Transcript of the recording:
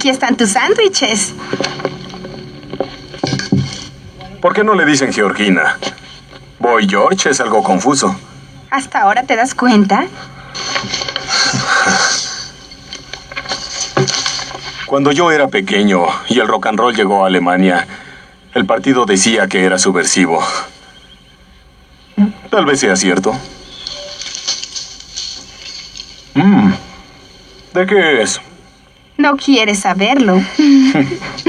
Aquí están tus sándwiches. ¿Por qué no le dicen Georgina? Boy George es algo confuso. ¿Hasta ahora te das cuenta? Cuando yo era pequeño y el rock and roll llegó a Alemania, el partido decía que era subversivo. Tal vez sea cierto. ¿De qué es? No quieres saberlo.